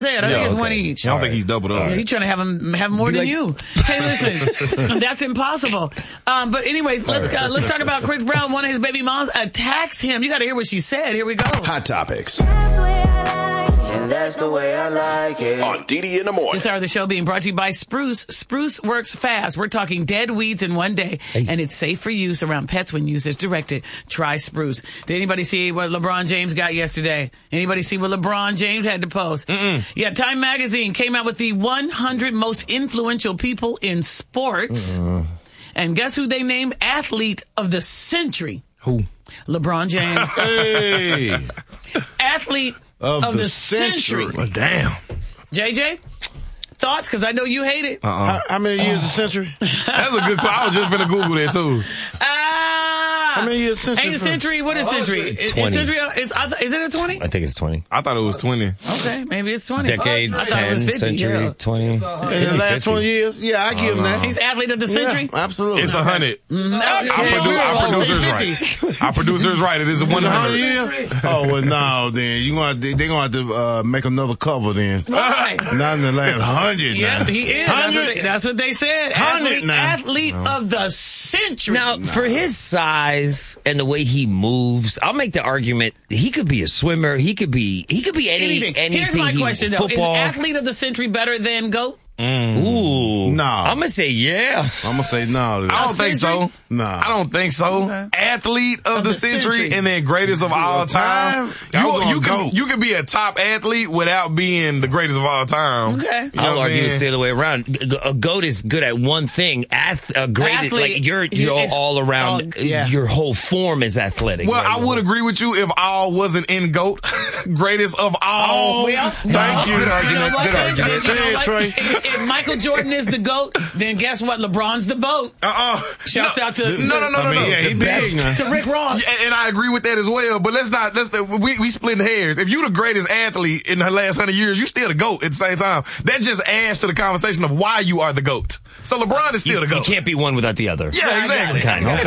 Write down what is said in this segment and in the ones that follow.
I think it's one each. I don't think he's doubled up. Yeah, he's trying to have him more than you. Hey, listen, that's impossible. But anyways, let's talk about Chris Brown. One of his baby moms attacks him. You got to hear what she said. Here we go. Hot Topics. That's the way I like it. On DD in the morning. This hour of the show being brought to you by Spruce. Spruce works fast. We're talking dead weeds in one day, and it's safe for use around pets when used as directed. Try Spruce. Did anybody see what LeBron James got yesterday? Anybody see what LeBron James had to post? Yeah, Time Magazine came out with the 100 most influential people in sports. And guess who they named Athlete of the Century? Who? LeBron James. Hey. Athlete of the century. Well, damn. JJ, thoughts? Because I know you hate it. How many years a century? That's a good question. I was just going to Google that, too. How many years a century? Ain't a century? What is century? 20. Is it a 20? I think it's 20. I thought it was 20. Okay, maybe it's 20. Decade, I thought it 10, was 50, century, yeah. 20. In the last 20 years? Yeah, I give him that. He's athlete of the century? Yeah, absolutely. It's 100. Our producer's right. Our producer's right. It is 100 years? Oh, well, no, then. They're going to have to make another cover then. Right. Not in the last 100 now. Yeah, he is. 100? That's what they said. 100 now. Athlete of the century. Now, for his size and the way he moves, I'll make the argument he could be a swimmer. He could be anything. Here's my question, though. Football. Is athlete of the century better than GOAT? Ooh. No. I'm going to say yeah. I'm going to say no. I don't think so. No. I don't think so. Okay. Athlete of the century and then greatest of all time. You can be a top athlete without being the greatest of all time. Okay. You know I'll what I'm argue saying? it's the other way around. A GOAT is good at one thing. Athlete, like you're all around. Your whole form is athletic. Well, I would agree with you if all wasn't in GOAT. Greatest of all. Thank you. Good argument. Good argument. Say it, Trey. If Michael Jordan is the GOAT, then guess what? LeBron's the BOAT. Shouts out to No. Yeah, he big now. to Rick Ross. Yeah, and I agree with that as well. But we splitting hairs. If you the greatest athlete in the last 100 years, you still the GOAT at the same time. That just adds to the conversation of why you are the GOAT. So LeBron is still the GOAT. You can't be one without the other. Yeah, exactly.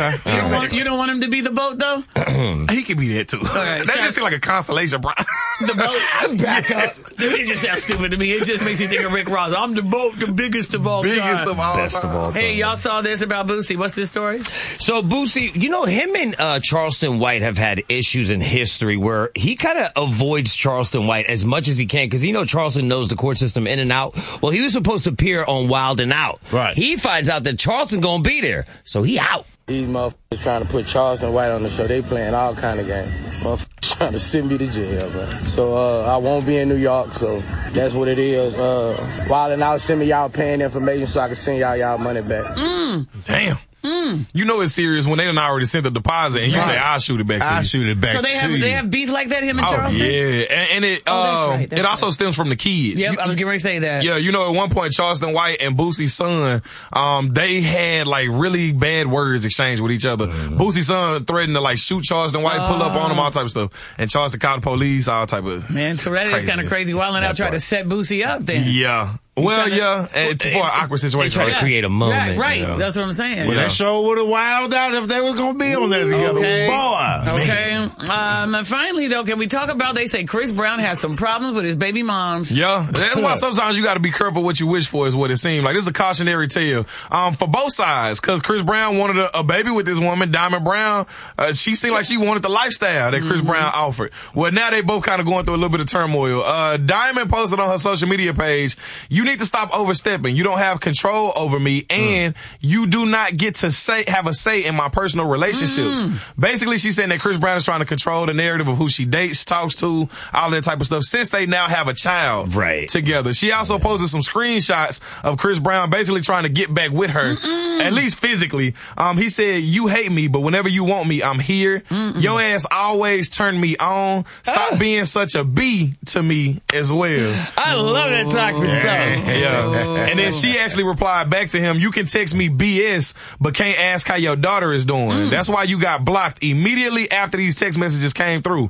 Okay. You don't want him to be the BOAT, though? He could be that too. right, That just seems like a constellation, bro. The BOAT? Back up. It just sounds stupid to me. It just makes you think of Rick Ross. I'm the BOAT, the biggest of all time. Biggest of all Best time. of all time. Hey, y'all saw this about Boosie. What's this story? So Boosie, him and Charleston White have had issues in history where he kind of avoids Charleston White as much as he can because Charleston knows the court system in and out. Well, he was supposed to appear on Wild and Out. Right. He finds out that Charleston gonna be there, so he out. These motherfuckers trying to put Charleston White on the show. They playing all kind of games. Motherfuckers trying to send me to jail, bro. So I won't be in New York, so that's what it is. Wild and Out, send me y'all paying information so I can send y'all money back. Damn. You know it's serious when they done already sent the deposit and you say, I'll shoot it back to you. I'll shoot it back So they have beef like that, him and Charleston? Yeah. And it that's right. it also stems from the kids. Yep, I was getting ready to say that. Yeah, at one point, Charleston White and Boosie's son, they had like really bad words exchanged with each other. Boosie's son threatened to like shoot Charleston White, pull up on him, all type of stuff. And Charleston called the police, all type of Man, so that is kind of crazy. Wild and Out tried to set Boosie up then. Yeah. Well, and for an awkward They situation. try to create a moment. Right. That's what I'm saying. Well, that show would have wild out if they was going to be on there together. Okay. Boy. Okay. And finally, though, can we talk about, they say Chris Brown has some problems with his baby moms. Yeah. That's why sometimes you got to be careful what you wish for is what it seems like. This is a cautionary tale for both sides because Chris Brown wanted a baby with this woman, Diamond Brown. She seemed like she wanted the lifestyle that Chris Brown offered. Well, now they both kind of going through a little bit of turmoil. Diamond posted on her social media page, you need to stop overstepping. You don't have control over me, and you do not get to have a say in my personal relationships. Basically, she's saying that Chris Brown is trying to control the narrative of who she dates, talks to, all that type of stuff, since they now have a child together. She also posted some screenshots of Chris Brown basically trying to get back with her, at least physically. He said, you hate me, but whenever you want me, I'm here. Your ass always turn me on. Stop being such a B to me as well. I love that toxic stuff. Yeah. And then she actually replied back to him, you can text me BS, but can't ask how your daughter is doing. That's why you got blocked immediately after these text messages came through.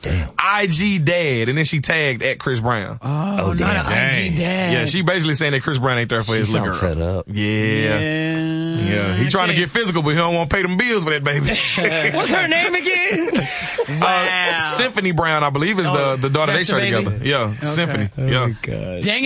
IG dad. And then she tagged at Chris Brown. Oh, not an IG dad. Yeah, she basically saying that Chris Brown ain't there for his liquor. Fed up. Yeah. Yeah, he trying to get physical, but he don't want to pay them bills for that baby. What's her name again? Wow. Symphony Brown, I believe, is the daughter they that's share the baby? together. Yeah, Symphony. Yeah. God. Dang